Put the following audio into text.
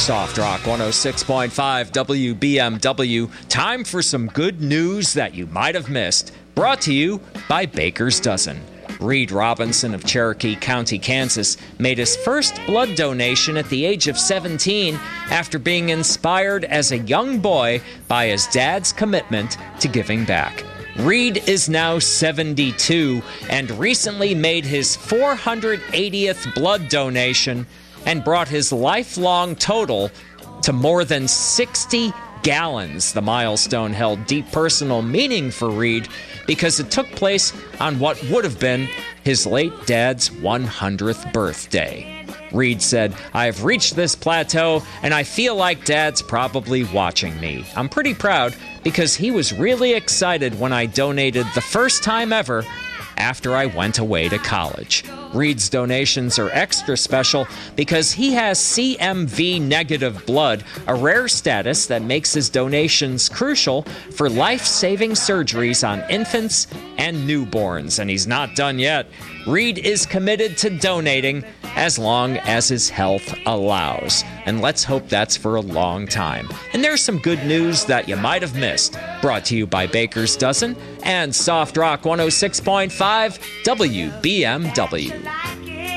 Soft Rock 106.5 WBMW. Time for some good news that you might have missed. Brought to you by Baker's Dozen. Reed Robinson of Cherokee County, Kansas, made his first blood donation at the age of 17 after being inspired as a young boy by his dad's commitment to giving back. Reed is now 72 and recently made his 480th blood donation and brought his lifelong total to more than 60 gallons. The milestone held deep personal meaning for Reed because it took place on what would have been his late dad's 100th birthday. Reed said, "I have reached this plateau and I feel like Dad's probably watching me. I'm pretty proud because he was really excited when I donated the first time ever after I went away to college." Reed's donations are extra special because he has CMV negative blood, a rare status that makes his donations crucial for life-saving surgeries on infants and newborns. And he's not done yet. Reed is committed to donating as long as his health allows. And let's hope that's for a long time. And there's some good news that you might have missed. Brought to you by Baker's Dozen and Soft Rock 106.5 WBMW.